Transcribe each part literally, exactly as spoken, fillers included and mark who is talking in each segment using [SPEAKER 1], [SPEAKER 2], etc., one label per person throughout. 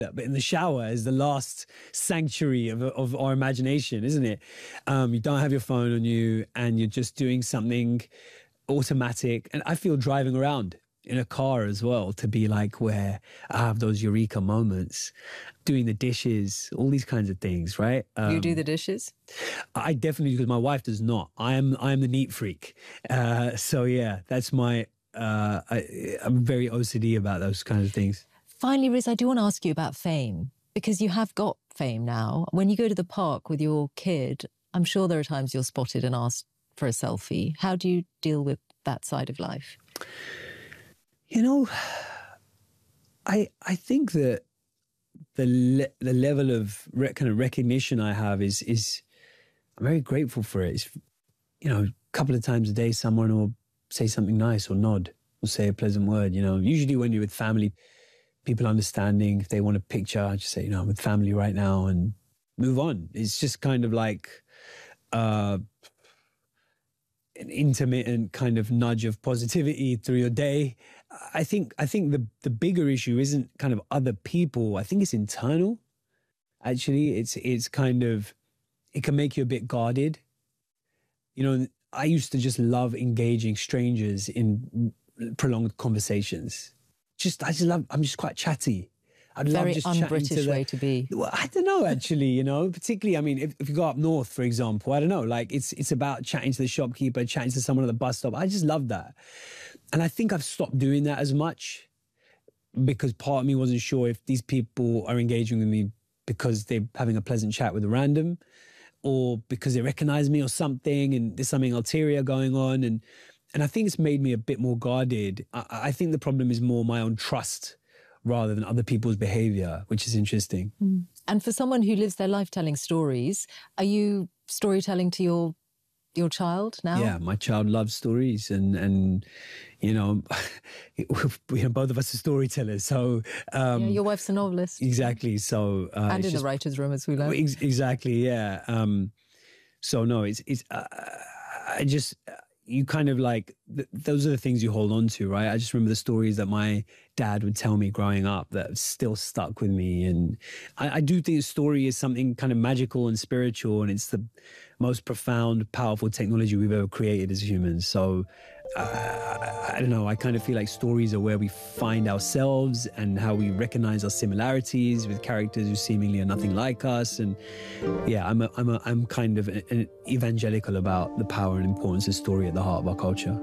[SPEAKER 1] But in the shower is the last sanctuary of, of our imagination, isn't it? Um, you don't have your phone on you and you're just doing something automatic. And I feel driving around in a car as well to be like where I have those eureka moments, doing the dishes, all these kinds of things, right? Um,
[SPEAKER 2] you do the dishes?
[SPEAKER 1] I definitely do, because my wife does not. I am I am the neat freak. Uh, so yeah, that's my, uh, I, I'm very O C D about those kinds of things.
[SPEAKER 2] Finally, Riz, I do want to ask you about fame, because you have got fame now. When you go to the park with your kid, I'm sure there are times you're spotted and asked for a selfie. How do you deal with that side of life?
[SPEAKER 1] You know, I I think that the le- the level of re- kind of recognition I have is is I'm very grateful for it. It's, you know, a couple of times a day, someone will say something nice or nod or say a pleasant word. You know, usually when you're with family, people understanding, if they want a picture, I just say, you know, I'm with family right now and move on. It's just kind of like uh, an intermittent kind of nudge of positivity through your day. I think I think the the bigger issue isn't kind of other people. I think it's internal. Actually, it's it's kind of, it can make you a bit guarded. You know, I used to just love engaging strangers in prolonged conversations. Just, I just love, I'm just quite chatty. I'd
[SPEAKER 2] Very
[SPEAKER 1] love just
[SPEAKER 2] un-British
[SPEAKER 1] chatting to the,
[SPEAKER 2] way to be.
[SPEAKER 1] Well, I don't know, actually, you know, particularly, I mean, if, if you go up north, for example, I don't know, like it's it's about chatting to the shopkeeper, chatting to someone at the bus stop. I just love that. And I think I've stopped doing that as much because part of me wasn't sure if these people are engaging with me because they're having a pleasant chat with a random or because they recognize me or something and there's something ulterior going on. And and I think it's made me a bit more guarded. I, I think the problem is more my own trust rather than other people's behavior, which is interesting.
[SPEAKER 2] Mm. And for someone who lives their life telling stories, are you storytelling to your your child now?
[SPEAKER 1] Yeah, my child loves stories and, and you know, we both of us are storytellers. So um,
[SPEAKER 2] yeah, your wife's a novelist.
[SPEAKER 1] Exactly. So uh,
[SPEAKER 2] and in
[SPEAKER 1] just,
[SPEAKER 2] the writer's room, as we learned.
[SPEAKER 1] Ex- exactly, yeah. Um, so no, it's, it's uh, I just... Uh, you kind of like, th- those are the things you hold on to, right? I just remember the stories that my dad would tell me growing up that have still stuck with me. And I, I do think a story is something kind of magical and spiritual, and it's the most profound, powerful technology we've ever created as humans. So uh, I, I don't know, I kind of feel like stories are where we find ourselves and how we recognize our similarities with characters who seemingly are nothing like us. And yeah, I'm a, I'm a, I'm kind of an, an evangelical about the power and importance of story at the heart of our culture.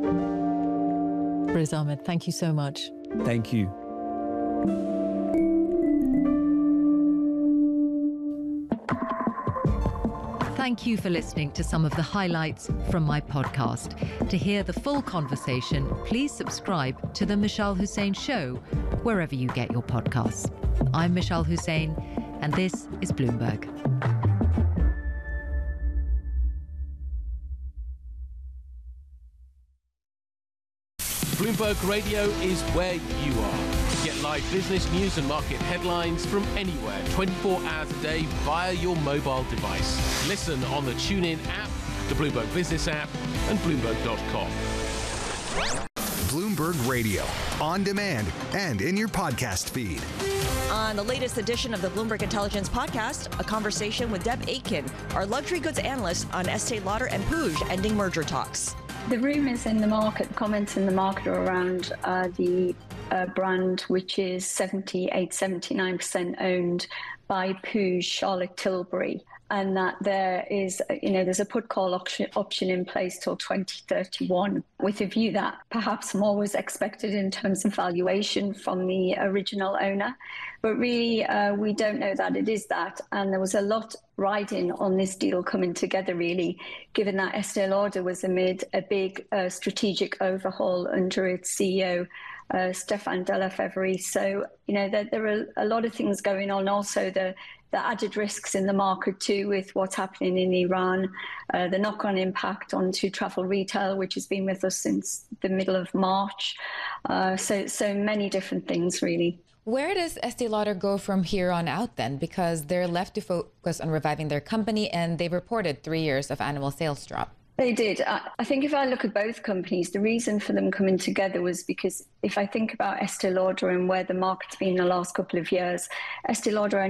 [SPEAKER 2] Riz Ahmed, thank you so much.
[SPEAKER 1] Thank you.
[SPEAKER 3] Thank you for listening to some of the highlights from my podcast. To hear the full conversation, please subscribe to The Mishal Hussain Show, wherever you get your podcasts. I'm Mishal Hussain, and this is Bloomberg.
[SPEAKER 4] Bloomberg Radio is where you are. Get live business news and market headlines from anywhere, twenty-four hours a day via your mobile device. Listen on the TuneIn app, the Bloomberg Business app, and Bloomberg dot com.
[SPEAKER 5] Bloomberg Radio, on demand and in your podcast feed.
[SPEAKER 6] On the latest edition of the Bloomberg Intelligence Podcast, a conversation with Deb Aitken, our luxury goods analyst on Estee Lauder and Puig ending merger talks.
[SPEAKER 7] The rumours in the market, comments in the market are around uh, the uh, brand, which is seventy-eight, seventy-nine percent owned by Puig, Charlotte Tilbury, and that there is, you know, there's a put call option, option in place till twenty thirty-one, with a view that perhaps more was expected in terms of valuation from the original owner. But really, uh, we don't know that it is that. And there was a lot riding on this deal coming together, really, given that Estee Lauder was amid a big uh, strategic overhaul under its C E O, uh, Stefan de la Faverie. So, you know, there, there are a lot of things going on. Also, the, the added risks in the market, too, with what's happening in Iran, uh, the knock-on impact onto travel retail, which has been with us since the middle of March. Uh, so, so many different things, really.
[SPEAKER 8] Where does Estee Lauder go from here on out then? Because they're left to focus on reviving their company and they've reported three years of annual sales drop.
[SPEAKER 7] They did. I, I think if I look at both companies, the reason for them coming together was because if I think about Estee Lauder and where the market's been the last couple of years, Estee Lauder